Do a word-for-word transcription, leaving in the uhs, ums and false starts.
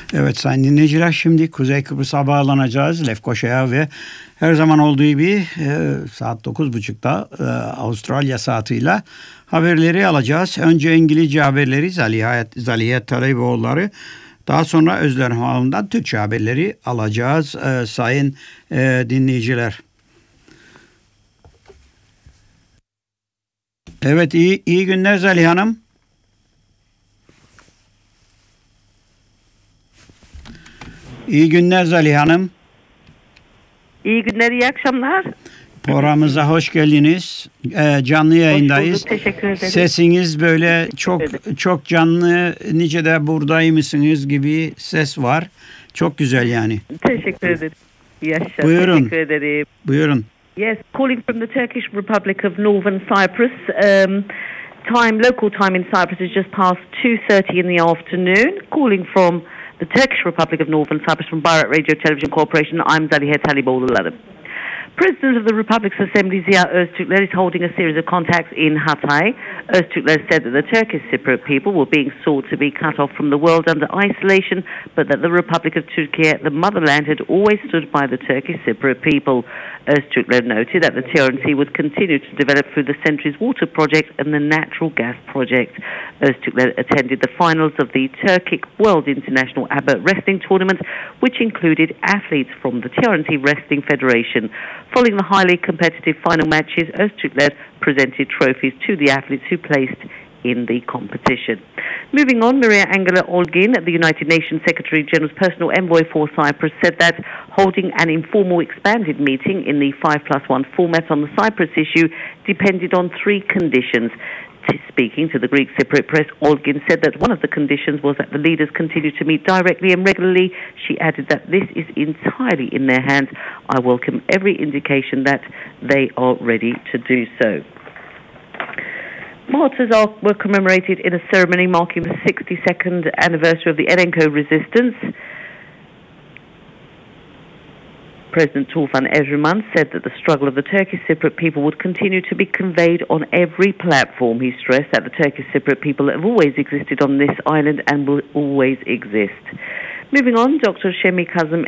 Evet sayın dinleyiciler, şimdi Kuzey Kıbrıs'a bağlanacağız, Lefkoşa'ya ve her zaman olduğu gibi e, saat dokuz buçukta e, Avustralya saatiyle haberleri alacağız. Önce İngilizce haberleri, Zaliha, Zaliha Taleboğulları, daha sonra Özlem Hanım'dan Türkçe haberleri alacağız e, sayın e, dinleyiciler. Evet, iyi, iyi günler Zaliha Hanım. İyi günler Zaliha Hanım. İyi günler, iyi akşamlar. Programımıza hoş geldiniz. Ee, canlı yayındayız. Hoş bulduk, teşekkür ederim. Sesiniz böyle Teşekkür çok ederim. çok canlı, nice de buradaymışsınız gibi ses var. Çok güzel yani. Teşekkür ederim. Yaşa, Buyurun. teşekkür ederim. Buyurun. Yes, calling from the Turkish Republic of Northern Cyprus. Um, time, local time in Cyprus is just past two thirty in the afternoon. Calling from the Turkish Republic of Northern Cyprus from Bayrak Radio Television Corporation, I'm Zaliha Taleboğulları. President of the Republic's Assembly, Ziya Öztürkler, is holding a series of contacts in Hatay. Öztürkler said that the Turkish Cypriot people were being sought to be cut off from the world under isolation, but that the Republic of Turkey, the motherland, had always stood by the Turkish Cypriot people. Öztürkler noted that the T R N C would continue to develop through the Centuries Water Project and the Natural Gas Project. Öztürkler attended the finals of the Turkic World International ABBA Wrestling Tournament, which included athletes from the T R N C Wrestling Federation. Following the highly competitive final matches, Öztürkler presented trophies to the athletes who placed in the competition. Moving on, Maria Angela Olgin, the United Nations Secretary General's personal envoy for Cyprus, said that holding an informal expanded meeting in the five plus one format on the Cyprus issue depended on three conditions. Speaking to the Greek Cypriot press, Olgin said that one of the conditions was that the leaders continue to meet directly and regularly. She added that this is entirely in their hands. I welcome every indication that they are ready to do so. Martyrs are, were commemorated in a ceremony marking the sixty-second anniversary of the Erenköy resistance. President Tufan Erzuman said that the struggle of the Turkish Cypriot people would continue to be conveyed on every platform. He stressed that the Turkish Cypriot people have always existed on this island and will always exist. Moving on, Doctor Shemi Kazım